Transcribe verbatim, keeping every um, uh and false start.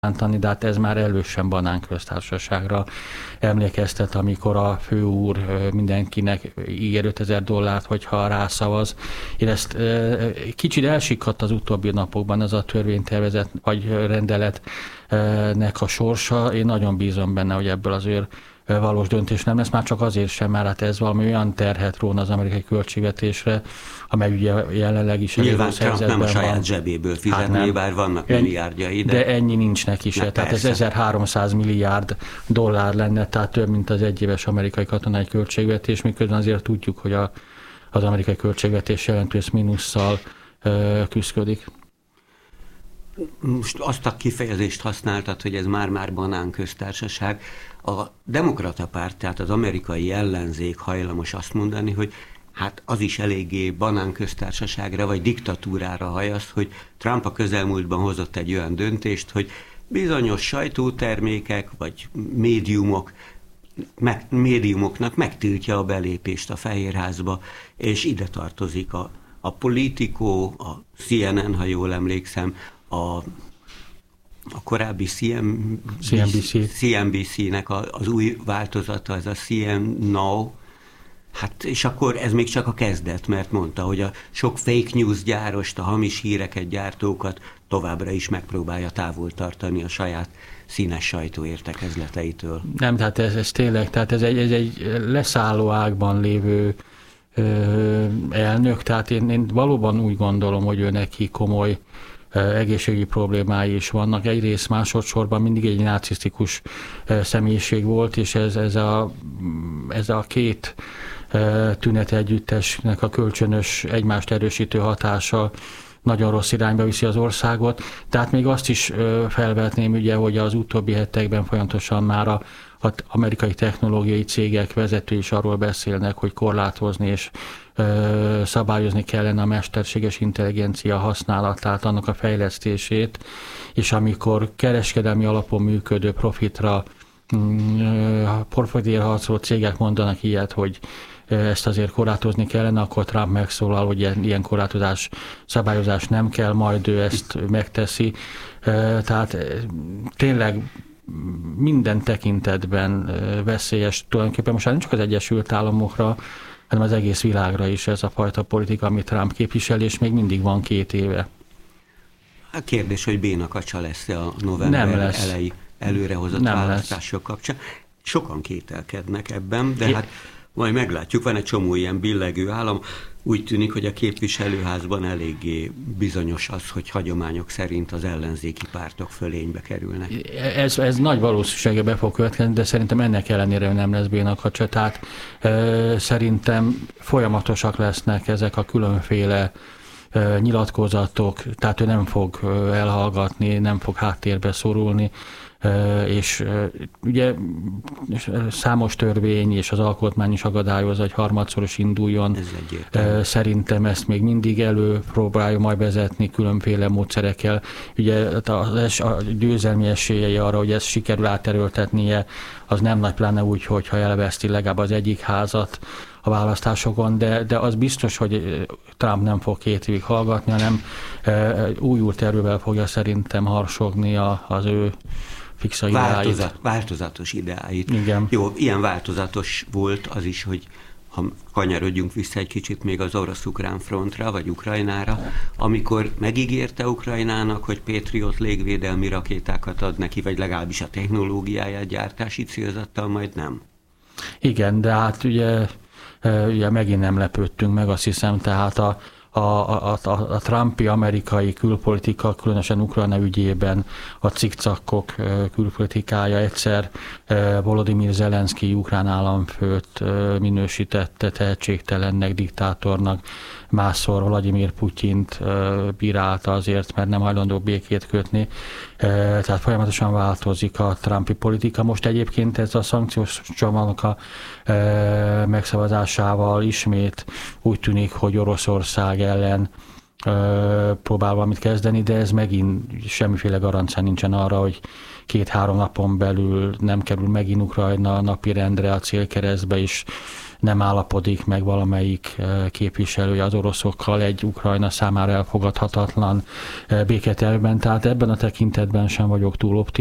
bántani, de hát ez már elősen banánköztársaságra emlékeztet, amikor a főúr mindenkinek ígér ötezer dollárt, hogyha rászavaz. Én ezt kicsit elsikadt az utóbbi napokban ez a törvénytervezet vagy rendeletnek a sorsa. Én nagyon bízom benne, hogy ebből az ő valós döntés nem lesz, már csak azért sem, mert hát ez valami olyan terhet róna az amerikai költségvetésre, amely ugye jelenleg is nyilván Trump nem a saját van. Zsebéből fizetné, hát bár vannak en, milliárdjai. De... de ennyi nincs neki se. Tehát ez ezerháromszáz milliárd dollár lenne, tehát több, mint az egyéves amerikai katonai költségvetés, miközben azért tudjuk, hogy a, az amerikai költségvetés jelentős mínusszal ö, küszködik. Most azt a kifejezést használtad, hogy ez már-már banánköztársaság. A demokrata párt, tehát az amerikai ellenzék hajlamos azt mondani, hogy hát az is eléggé banánköztársaságra vagy diktatúrára hajasz, hogy Trump a közelmúltban hozott egy olyan döntést, hogy bizonyos sajtótermékek vagy médiumok, meg, médiumoknak megtiltja a belépést a Fehérházba, és ide tartozik a, a Politico, a C N N, ha jól emlékszem, a A korábbi C N B C-nek az új változata, ez a C N Now, hát és akkor ez még csak a kezdet, mert mondta, hogy a sok fake news gyárost, a hamis híreket gyártókat továbbra is megpróbálja távol tartani a saját színes sajtó értekezleteitől. Nem, tehát ez, ez tényleg, tehát ez egy, ez egy leszálló ágban lévő ö, elnök, tehát én, én valóban úgy gondolom, hogy ő neki komoly egészségügyi problémái is vannak. Egyrészt másodszorban mindig egy narcisztikus személyiség volt, és ez, ez, a, ez a két tünet együttesnek a kölcsönös egymást erősítő hatása nagyon rossz irányba viszi az országot. Tehát még azt is felvetném, ugye, hogy az utóbbi hetekben folyamatosan már a az amerikai technológiai cégek vezetői is arról beszélnek, hogy korlátozni és ö, szabályozni kellene a mesterséges intelligencia használatát, annak a fejlesztését, és amikor kereskedelmi alapon működő profitra, profitért harcoló cégek mondanak ilyet, hogy ezt azért korlátozni kellene, akkor Trump megszólal, hogy ilyen, ilyen korlátozás, szabályozás nem kell, majd ő ezt megteszi. Tehát tényleg minden tekintetben veszélyes, tulajdonképpen most nem csak az Egyesült Államokra, hanem az egész világra is ez a fajta politika, amit Trump képvisel, és még mindig van két éve. A kérdés, hogy bénakacsa lesz-e a november elejé előrehozott nem választások lesz. Kapcsán. Sokan kételkednek ebben, de é. hát majd meglátjuk, van egy csomó ilyen billegő állam. Úgy tűnik, hogy a képviselőházban eléggé bizonyos az, hogy hagyományok szerint az ellenzéki pártok fölénybe kerülnek. Ez, ez nagy valószínűséggel be fog következni, de szerintem ennek ellenére nem lesz bénakacsa. Tehát e, szerintem folyamatosak lesznek ezek a különféle e, nyilatkozatok, tehát ő nem fog elhallgatni, nem fog háttérbe szorulni, és ugye számos törvény és az alkotmány is akadályozza, hogy harmadszoros induljon. Ez Szerintem ezt még mindig előpróbálja majd vezetni különféle módszerekkel. Ugye a győzelmi esélyei arra, hogy ezt sikerül áterőltetnie, az nem nagy, pláne úgy, hogyha elveszti legalább az egyik házat a választásokon, de, de az biztos, hogy Trump nem fog két évig hallgatni, hanem újult erővel fogja szerintem harsogni az ő fixa ideáit. Változat, változatos ideáit. Igen. Jó, ilyen változatos volt az is, hogy ha kanyarodjunk vissza egy kicsit még az orosz-ukrán frontra, vagy Ukrajnára, amikor megígérte Ukrajnának, hogy Patriot légvédelmi rakétákat ad neki, vagy legalábbis a technológiáját gyártási célzattal, majd nem. Igen, de hát ugye, ugye megint nem lepődtünk meg, azt hiszem, tehát a A, a, a, a Trumpi amerikai külpolitika, különösen Ukrajna ügyében a cikcakok külpolitikája egyszer Volodymyr Zelenszky ukrán államfőt minősítette tehetségtelennek, diktátornak, másszor Vladimir Putyint bírálta azért, mert nem hajlandó békét kötni. Tehát folyamatosan változik a Trumpi politika. Most egyébként ez a szankciós csomagnak a megszavazásával ismét úgy tűnik, hogy Oroszország ellen próbál valamit kezdeni, de ez megint semmiféle garancia nincsen arra, hogy két-három napon belül nem kerül megint Ukrajna a napirendre, a célkeresztbe is nem állapodik meg valamelyik képviselője az oroszokkal egy Ukrajna számára elfogadhatatlan béketervben. Tehát ebben a tekintetben sem vagyok túl optimista.